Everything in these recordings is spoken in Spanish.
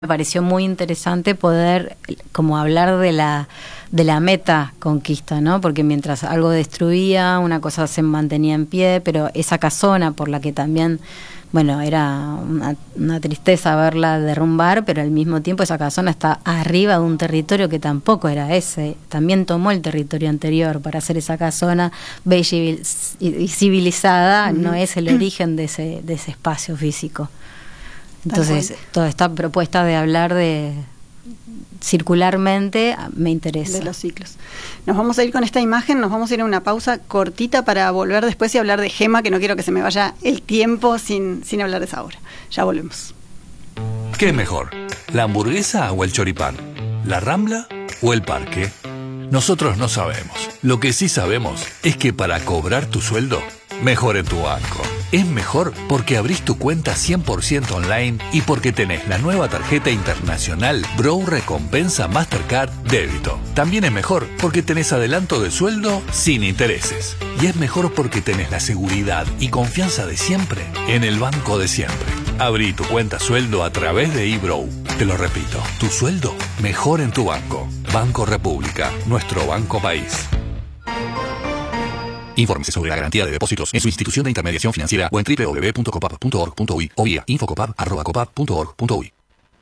Me pareció muy interesante poder como hablar de la meta conquista, ¿no? Porque mientras algo destruía, una cosa se mantenía en pie, pero esa casona por la que también, bueno, era una tristeza verla derrumbar, pero al mismo tiempo esa casona está arriba de un territorio que tampoco era ese, también tomó el territorio anterior para hacer esa casona bella y civilizada, no es el origen de ese espacio físico. Entonces, toda esta propuesta de hablar de circularmente me interesa. De los ciclos. Nos vamos a ir con esta imagen, nos vamos a ir a una pausa cortita para volver después y hablar de Gema, que no quiero que se me vaya el tiempo sin hablar de esa obra. Ya volvemos. ¿Qué es mejor? ¿La hamburguesa o el choripán? ¿La Rambla o el parque? Nosotros no sabemos. Lo que sí sabemos es que para cobrar tu sueldo, mejor en tu banco. Es mejor porque abrís tu cuenta 100% online y porque tenés la nueva tarjeta internacional Brow Recompensa Mastercard Débito. También es mejor porque tenés adelanto de sueldo sin intereses. Y es mejor porque tenés la seguridad y confianza de siempre en el banco de siempre. Abrí tu cuenta sueldo a través de eBrow. Te lo repito, tu sueldo mejor en tu banco. Banco República, nuestro banco país. Infórmese sobre la garantía de depósitos en su institución de intermediación financiera o en www.copap.org.uy o vía infocopap@copap.org.uy.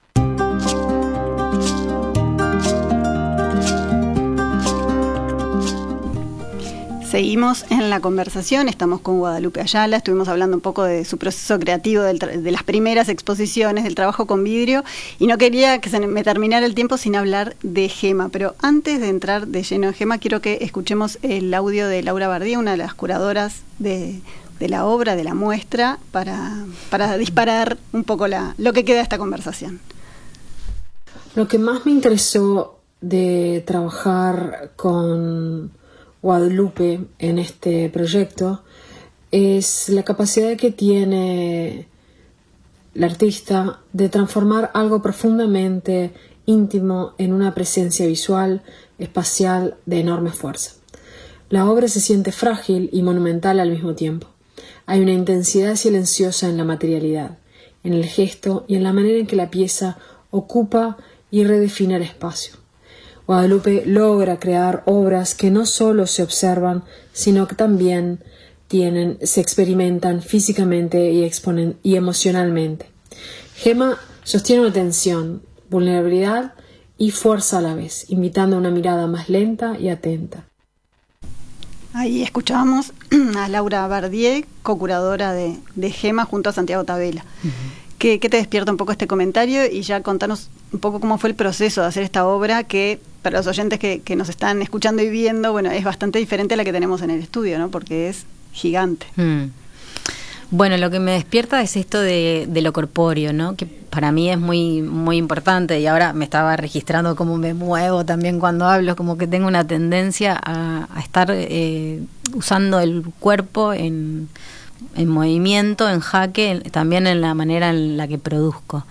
Seguimos en la conversación, estamos con Guadalupe Ayala, estuvimos hablando un poco de su proceso creativo, de las primeras exposiciones, del trabajo con vidrio, y no quería que se me terminara el tiempo sin hablar de Gema, pero antes de entrar de lleno en Gema, quiero que escuchemos el audio de Laura Bardier, una de las curadoras de la obra, de la muestra, para disparar un poco lo que queda de esta conversación. Lo que más me interesó de trabajar con Guadalupe en este proyecto es la capacidad que tiene la artista de transformar algo profundamente íntimo en una presencia visual, espacial de enorme fuerza. La obra se siente frágil y monumental al mismo tiempo. Hay una intensidad silenciosa en la materialidad, en el gesto y en la manera en que la pieza ocupa y redefine el espacio. Guadalupe logra crear obras que no solo se observan, sino que también se experimentan físicamente y emocionalmente. Gema sostiene una tensión, vulnerabilidad y fuerza a la vez, invitando a una mirada más lenta y atenta. Ahí escuchábamos a Laura Bardier, co-curadora de Gema, junto a Santiago Tabela. Uh-huh. ¿Qué te despierta un poco este comentario? Y ya contanos un poco cómo fue el proceso de hacer esta obra, que para los oyentes que nos están escuchando y viendo, bueno, es bastante diferente a la que tenemos en el estudio, ¿no? Porque es gigante. Bueno, lo que me despierta es esto de lo corpóreo, ¿no? Que para mí es muy, muy importante, y ahora me estaba registrando cómo me muevo también cuando hablo, como que tengo una tendencia a estar usando el cuerpo en movimiento, en jaque, también en la manera en la que produzco.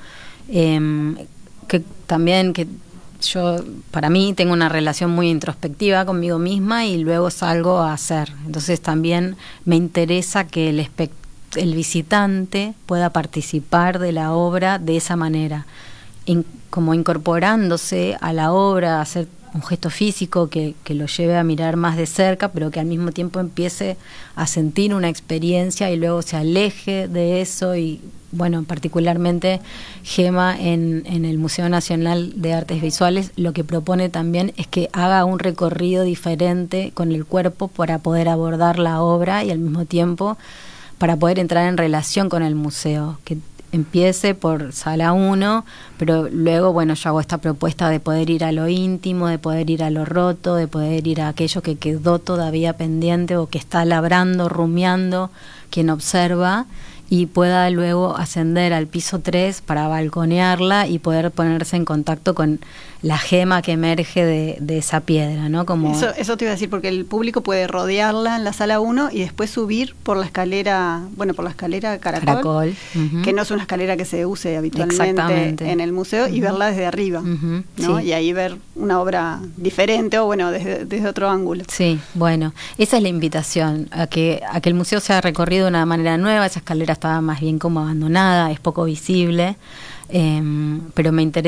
Que también que yo, para mí, tengo una relación muy introspectiva conmigo misma y luego salgo a hacer. Entonces también me interesa que el visitante pueda participar de la obra de esa manera, como incorporándose a la obra, hacer un gesto físico que lo lleve a mirar más de cerca, pero que al mismo tiempo empiece a sentir una experiencia y luego se aleje de eso. Y bueno, particularmente Gema en el Museo Nacional de Artes Visuales lo que propone también es que haga un recorrido diferente con el cuerpo para poder abordar la obra y al mismo tiempo para poder entrar en relación con el museo, que empiece por sala 1, pero luego, bueno, yo hago esta propuesta de poder ir a lo íntimo, de poder ir a lo roto, de poder ir a aquello que quedó todavía pendiente o que está labrando, rumiando quien observa, y pueda luego ascender al piso 3 para balconearla y poder ponerse en contacto con la gema que emerge de esa piedra, ¿no? Como eso te iba a decir, porque el público puede rodearla en la sala 1 y después subir por la escalera, Caracol, uh-huh, que no es una escalera que se use habitualmente en el museo, uh-huh, y verla desde arriba, uh-huh, ¿no? Sí. Y ahí ver una obra diferente o, bueno, desde otro ángulo. Sí, bueno, esa es la invitación, a que el museo sea recorrido de una manera nueva. Esa escalera estaba más bien como abandonada, es poco visible. pero me interesa